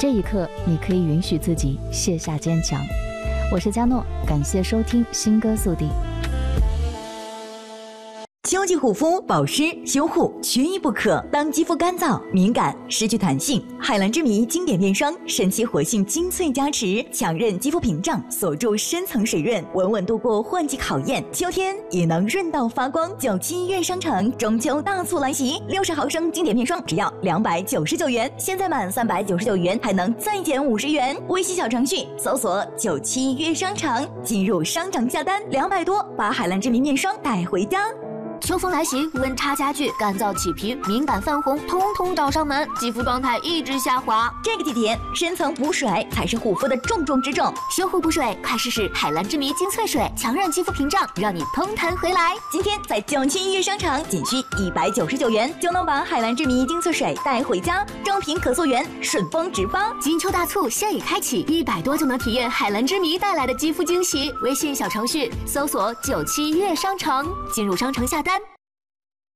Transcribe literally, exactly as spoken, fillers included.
这一刻，你可以允许自己卸下坚强。我是佳诺，感谢收听新歌速递。 秋季护肤、保湿、修护缺一不可。当肌肤干燥、敏感、失去弹性，海蓝之谜经典面霜神奇活性精粹加持，强韧肌肤屏障，锁住深层水润，稳稳度过换季考验。秋天也能润到发光。九七月商城中秋大促来袭，六十毫升经典面霜只要两百九十九元，现在满三百九十九元还能再减五十元。微信小程序搜索九七月商城，进入商场下单，两百多把海蓝之谜面霜带回家。 秋风来袭，温差加剧，干燥起皮、敏感泛红，通通找上门，肌肤状态一直下滑。 这个季节，深层补水才是护肤的重中之重。 修护补水，快试试海蓝之谜精粹水，强韧肌肤屏障，让你通弹回来。 今天在九七月商场，仅需一百九十九元就能把海蓝之谜精粹水带回家，正品可溯源，顺丰直发。 金秋大促现已开启，一百多就能体验海蓝之谜带来的肌肤惊喜。微信小程序搜索九七月商城，进入商城下单。